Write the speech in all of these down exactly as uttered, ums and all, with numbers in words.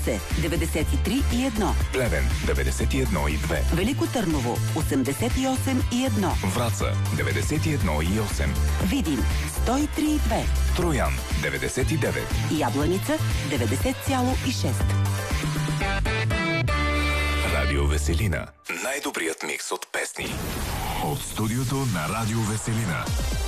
Русе деветдесет и три и едно, Плевен деветдесет и едно и две, Велико Търново осемдесет и осем и едно, Враца деветдесет и едно и осем, Видин сто и три и две, Троян деветдесет и девет, Ябланица деветдесет цяло и шест. Радио Веселина. Най-добрият микс от песни. От студиото на Радио Веселина.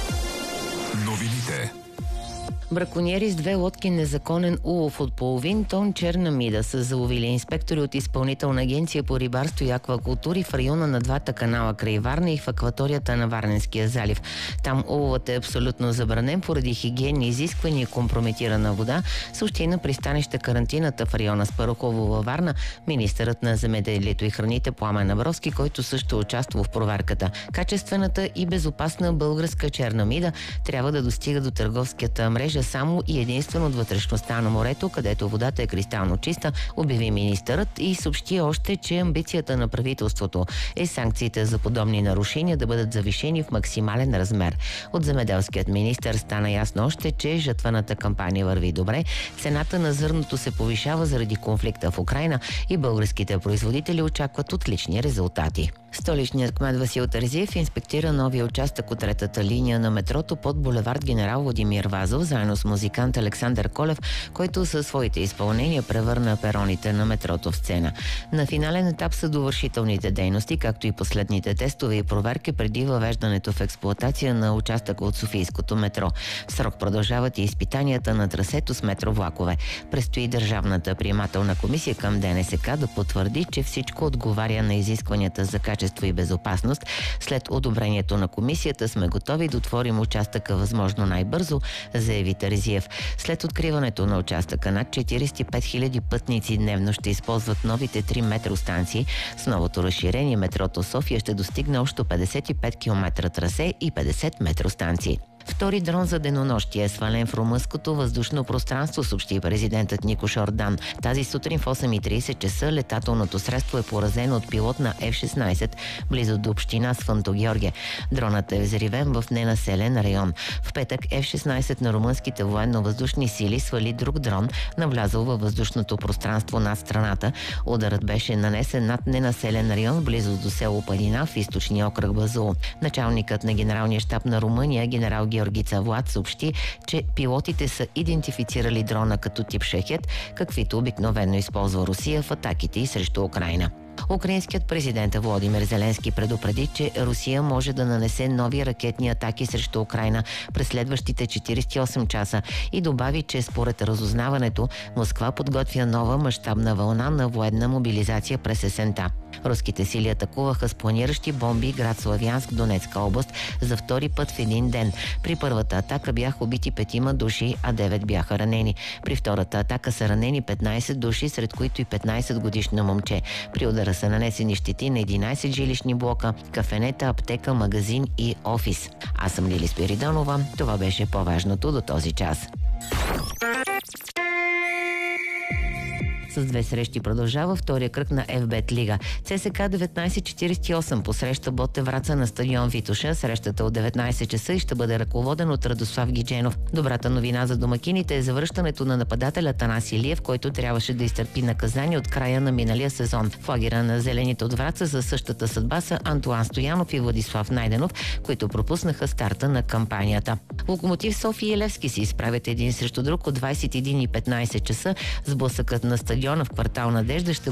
Новините. Браконьери с две лодки незаконен улов от половин тон черна мида са заловили инспектори от Изпълнителна агенция по рибарство и аквакултури в района на двата канала край Варна и в акваторията на Варненския залив. Там уловът е абсолютно забранен поради хигиенни изисквания и компрометирана вода, съобщи на пристанище карантината в района Спарухово във Варна министърът на земеделието и храните Пламен Абровски, който също участва в проверката. Качествената и безопасна българска черна мида трябва да достига до търговската мрежа само и единствено от вътрешността на морето, където водата е кристално чиста, обяви министърът и съобщи още, че амбицията на правителството е санкциите за подобни нарушения да бъдат завишени в максимален размер. От земеделският министър стана ясно още, че жатваната кампания върви добре, цената на зърното се повишава заради конфликта в Украйна и българските производители очакват отлични резултати. Столичният кмет Васил Терзиев инспектира новия участък от третата линия на метрото под булевард Генерал Владимир Вазов, заедно с музикант Александър Колев, който със своите изпълнения превърна пероните на метрото в сцена. На финален етап са довършителните дейности, както и последните тестове и проверки преди въвеждането в експлоатация на участъка от Софийското метро. В срок продължават и изпитанията на трасето с метровлакове. Предстои Държавната приемателна комисия към ДНСК да потвърди, че всичко отговаря на изискванията за качество и безопасност. След одобрението на комисията сме готови да отворим участъка възможно най-бързо, заяви Терзиев. След откриването на участъка над четиридесет и пет хиляди пътници дневно ще използват новите три метростанции. С новото разширение метрото София ще достигне общо петдесет и пет километра трасе и петдесет метростанции. Втори дрон за денонощие е свален в румънското въздушно пространство, съобщи президентът Никош Ордан. Тази сутрин в осем и тридесет часа летателното средство е поразено от пилот на Еф шестнадесет близо до община Свънто-Георгие. Дронът е взривен в ненаселен район. В петък Еф шестнадесет на румънските военно-въздушни сили свали друг дрон, навлязъл във въздушното пространство над страната. Ударът беше нанесен над ненаселен район близо до село Падина в източния окръг Базул. Началникът на генералния щаб на Румъния, генерал Георгица Влад, съобщи, че пилотите са идентифицирали дрона като тип Шахед, каквито обикновено използва Русия в атаките и срещу Украйна. Украинският президент Володимир Зеленски предупреди, че Русия може да нанесе нови ракетни атаки срещу Украйна през следващите четиридесет и осем часа и добави, че според разузнаването Москва подготвя нова мащабна вълна на военна мобилизация през есента. Руските сили атакуваха с планиращи бомби град Славянск, Донецка област, за втори път в един ден. При първата атака бяха убити петима души, а девет бяха ранени. При втората атака са ранени петнадесет души, сред които и петнадесет годишно момче. При удара са нанесени щети на единадесет жилищни блока, кафенета, аптека, магазин и офис. Аз съм Лили Спиридонова. Това беше по-важното до този час. С две срещи продължава втория кръг на Еф Бет Лига. ЦСКА деветнадесет четиридесет и осем посреща Ботев Враца на стадион Витоша. Срещата от деветнадесет часа и ще бъде ръководен от Радослав Гидженов. Добрата новина за домакините е завръщането на нападателя Танас Илиев, който трябваше да изтърпи наказание от края на миналия сезон. В лагера на зелените от Враца за същата съдба са Антуан Стоянов и Владислав Найденов, които пропуснаха старта на кампанията. Локомотив София и Левски се изправят един срещу друг от двадесет и един и петнадесет часа. Сблъсъкът на стадиона в квартал Надежда ще